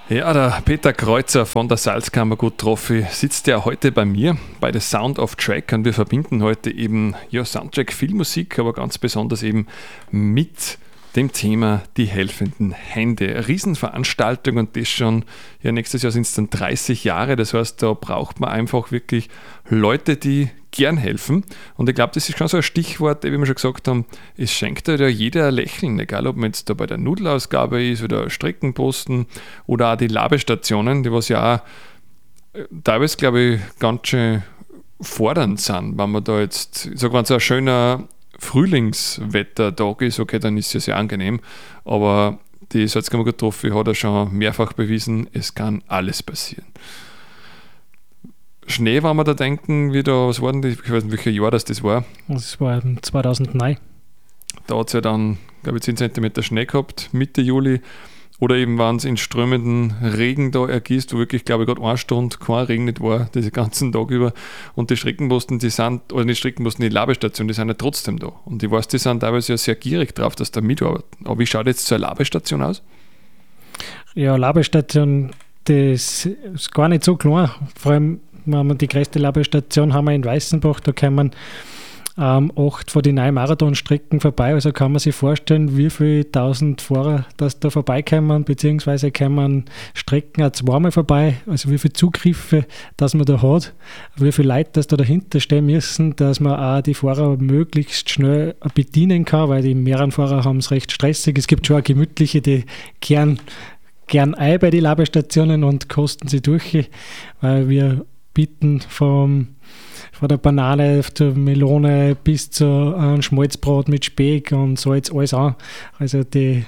Ja, der Peter Kreuzer von der Salzkammergut Trophy sitzt ja heute bei mir bei The Sound of Track und wir verbinden heute eben Soundtrack Filmmusik, aber ganz besonders eben mit dem Thema die helfenden Hände. Riesenveranstaltung und das schon, ja nächstes Jahr sind es dann 30 Jahre, das heißt, da braucht man einfach wirklich Leute, die gern helfen und ich glaube, das ist schon so ein Stichwort, wie wir schon gesagt haben, es schenkt ja jeder ein Lächeln, egal ob man jetzt da bei der Nudelausgabe ist oder Streckenposten oder auch die Labestationen, die was ja auch teilweise, glaube ich, ganz schön fordernd sind, wenn man da jetzt, ich sage, wenn es ein schöner Frühlingswettertag ist, okay, dann ist es sehr angenehm, aber die Salzkammergut Trophy hat ja schon mehrfach bewiesen, es kann alles passieren. Schnee, wenn wir da denken, was war denn das? Ich weiß nicht, welches Jahr das war. Das war 2009. Da hat es ja dann, glaube ich, 10 cm Schnee gehabt, Mitte Juli. Oder eben, wenn es in strömenden Regen da ergießt, wo wirklich, glaube ich, gerade 1 Stunde kein Regen nicht war, diesen ganzen Tag über. Und die Streckenposten, die sind, oder nicht Streckenposten, die Labestationen, die sind ja trotzdem da. Und ich weiß, die sind teilweise ja sehr gierig drauf, dass da mitarbeiten. Aber wie schaut jetzt so eine Labestation aus? Ja, Labestation, das ist gar nicht so klein. Vor allem, wenn wir die größte Labestation haben wir in Weißenbach, da kommen 8 von den neuen Marathonstrecken vorbei. Also kann man sich vorstellen, wie viele tausend Fahrer das da vorbeikommen, beziehungsweise kommen Strecken auch zweimal vorbei. Also wie viele Zugriffe das man da hat, wie viele Leute das da dahinter stehen müssen, dass man auch die Fahrer möglichst schnell bedienen kann, weil die mehreren Fahrer haben es recht stressig. Es gibt schon auch gemütliche, die gern ein bei den Labestationen und kosten sie durch, weil wir bieten von der Banane zur Melone bis zu einem Schmalzbrot mit Speck und Salz, alles an. Also die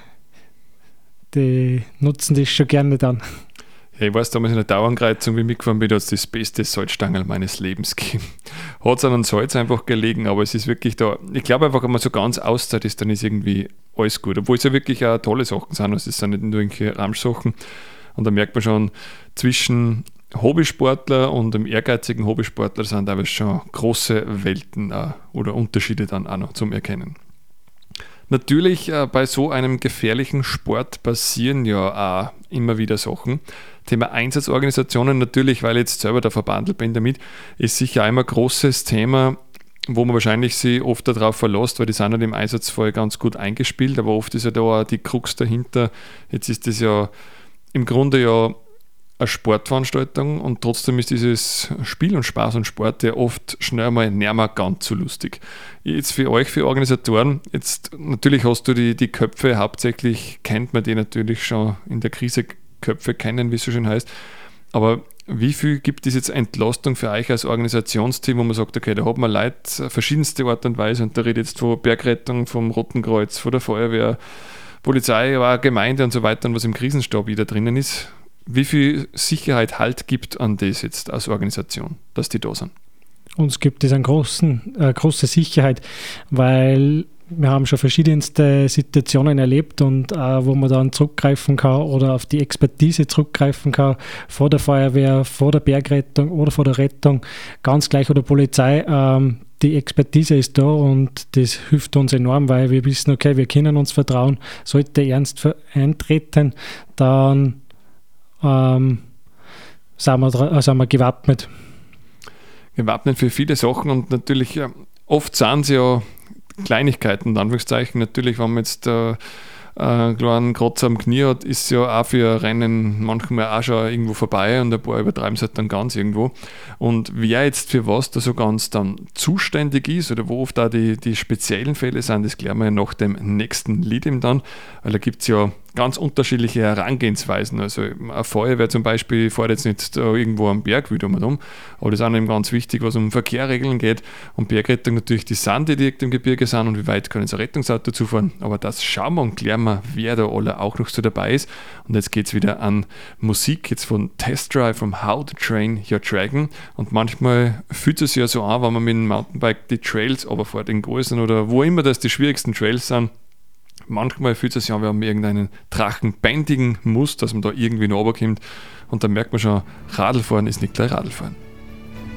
nutzen das schon gerne dann. Ja, ich weiß, damals in der Dauernkreuzung, wie ich mitgefahren bin, da hat es das beste Salzstangerl meines Lebens gegeben. Hat es an Salz einfach gelegen, aber es ist wirklich da, ich glaube einfach, wenn man so ganz auszahlt ist, dann ist irgendwie alles gut. Obwohl es ja wirklich auch tolle Sachen sind, also es sind nicht nur irgendwelche Ramschsachen. Und da merkt man schon, zwischen Hobbysportler und einem ehrgeizigen Hobbysportler sind teilweise schon große Welten oder Unterschiede dann auch noch zum Erkennen. Natürlich bei so einem gefährlichen Sport passieren ja auch immer wieder Sachen. Thema Einsatzorganisationen natürlich, weil ich jetzt selber der verbandelt bin damit, ist sicher einmal ein großes Thema, wo man wahrscheinlich sich oft darauf verlässt, weil die sind halt im Einsatzfall ganz gut eingespielt, aber oft ist ja da auch die Krux dahinter. Jetzt ist das ja im Grunde ja eine Sportveranstaltung und trotzdem ist dieses Spiel und Spaß und Sport ja oft schnell mal nicht mehr ganz so lustig. Jetzt für euch, für Organisatoren, jetzt natürlich hast du die Köpfe, hauptsächlich kennt man die natürlich schon in der Krise, Köpfe kennen, wie es so schön heißt, aber wie viel gibt es jetzt Entlastung für euch als Organisationsteam, wo man sagt, okay, da hat man Leute verschiedenste Art und Weise und da redet jetzt von Bergrettung, vom Roten Kreuz, von der Feuerwehr, Polizei, aber auch Gemeinde und so weiter und was im Krisenstab wieder drinnen ist. Wie viel Sicherheit Halt gibt an das jetzt als Organisation, dass die da sind? Uns gibt es eine große Sicherheit, weil wir haben schon verschiedenste Situationen erlebt und wo man dann zurückgreifen kann oder auf die Expertise zurückgreifen kann, vor der Feuerwehr, vor der Bergrettung oder vor der Rettung, ganz gleich oder Polizei. Die Expertise ist da und das hilft uns enorm, weil wir wissen, okay, wir können uns vertrauen, sollte ernst eintreten, dann sind wir gewappnet. Gewappnet für viele Sachen und natürlich oft sind es ja Kleinigkeiten, in Anführungszeichen. Natürlich, wenn man jetzt einen kleinen Kratzer am Knie hat, ist ja auch für Rennen manchmal auch schon irgendwo vorbei und ein paar übertreiben es halt dann ganz irgendwo. Und wer jetzt für was da so ganz dann zuständig ist oder wo oft auch die speziellen Fälle sind, das klären wir ja nach dem nächsten Lied eben dann, weil da gibt es ja ganz unterschiedliche Herangehensweisen. Also eine Feuerwehr zum Beispiel fährt jetzt nicht irgendwo am Berg wieder mal um, aber das ist auch eben ganz wichtig, was um Verkehrregeln geht. Und Bergrettung natürlich die sind, die direkt im Gebirge sind und wie weit kann jetzt ein Rettungsauto zufahren. Aber das schauen wir und klären wir, wer da alle auch noch so dabei ist. Und jetzt geht es wieder an Musik, jetzt von Test Drive, from How to Train Your Dragon. Und manchmal fühlt es sich ja so an, wenn man mit dem Mountainbike die Trails runterfährt in Großen oder wo immer das die schwierigsten Trails sind. Manchmal fühlt es sich an, wenn man irgendeinen Drachen bändigen muss, dass man da irgendwie noch runterkommt. Und dann merkt man schon, Radlfahren ist nicht gleich Radlfahren.